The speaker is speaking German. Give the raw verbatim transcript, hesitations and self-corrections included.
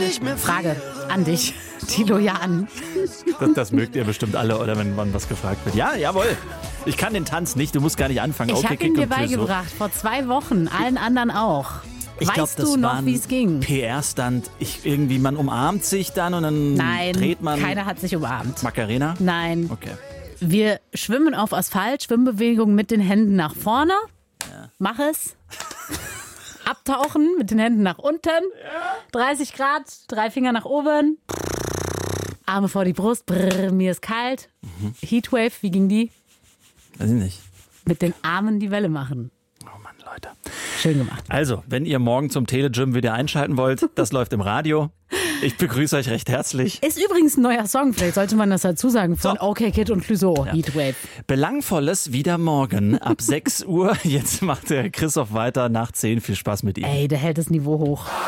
Frage an dich, Thilo Jahn. Das, das mögt ihr bestimmt alle, oder wenn man was gefragt wird. Ja, jawohl. Ich kann den Tanz nicht, du musst gar nicht anfangen. Ich okay, habe ihn dir beigebracht, vor zwei Wochen, allen anderen auch. Ich weißt glaub, das du war noch, ein wie es ging? P R-Stand. Ich irgendwie, man umarmt sich dann und dann Nein, dreht man. keiner hat sich umarmt. Macarena? Nein. Okay. Wir schwimmen auf Asphalt, Schwimmbewegungen mit den Händen nach vorne. Ja. Mach es. Abtauchen mit den Händen nach unten. Ja. dreißig Grad, drei Finger nach oben. Arme vor die Brust. Brrr, mir ist kalt. Mhm. Heatwave, wie ging die? Weiß ich nicht. Mit den Armen die Welle machen. Oh Mann, Leute. Schön gemacht. Also, wenn ihr morgen zum Telegym wieder einschalten wollt, das läuft im Radio. Ich begrüße euch recht herzlich. Ist übrigens ein neuer Song, vielleicht sollte man das dazu sagen, von So. OK Kid und Clouseau, Ja. Heatwave. Belangvolles wieder morgen ab sechs Uhr. Jetzt macht der Christoph weiter nach zehn. Viel Spaß mit ihm. Ey, der hält das Niveau hoch.